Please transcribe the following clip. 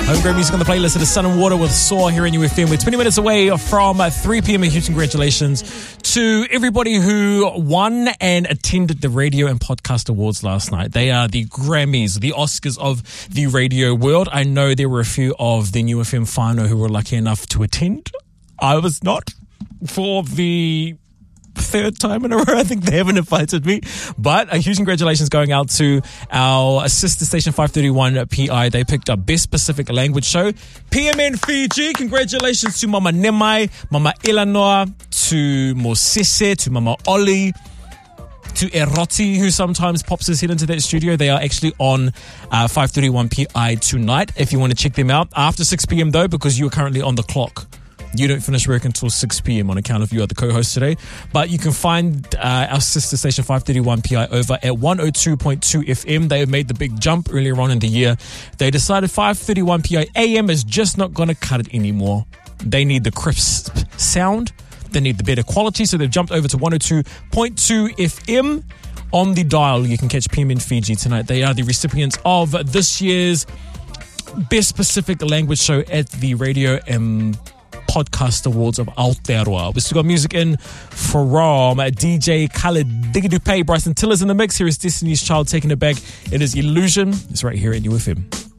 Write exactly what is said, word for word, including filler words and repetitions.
Homegrown music on the playlist. It is Sun and Water with Saw here in U F M. We're twenty minutes away from three p.m. Huge congratulations to everybody who won and attended the Radio and Podcast Awards last night. They are the Grammys, the Oscars of the radio world. I know there were a few of the U F M whānau who were lucky enough to attend. I was not, for the third time in a row. I think they haven't invited me. But a huge congratulations going out to our sister station five thirty-one P I. They picked up Best Pacific Language Show. P M N Fiji, congratulations to Mama Nemai, Mama Ilanoa, to Mosese, to Mama Oli, to Eroti, who sometimes pops his head into that studio. They are actually on uh, five thirty-one P I tonight if you want to check them out. After six p.m. though, because you are currently on the clock. You don't finish work until six p.m. on account of you are the co-host today. But you can find uh, our sister station five thirty-one P I over at one oh two point two F M. They have made the big jump earlier on in the year. They decided five thirty-one P I A M is just not going to cut it anymore. They need the crisp sound. They need the better quality. So they've jumped over to one oh two point two F M. On the dial, you can catch P M N Fiji tonight. They are the recipients of this year's Best Pacific Language Show at the Radio and Podcast Awards of Aotearoa. We've still got music in from D J Khaled, Diggy Dupe, Bryson Tiller's in the mix. Here is Destiny's Child taking it back. It is Illusion. It's right here at U F M.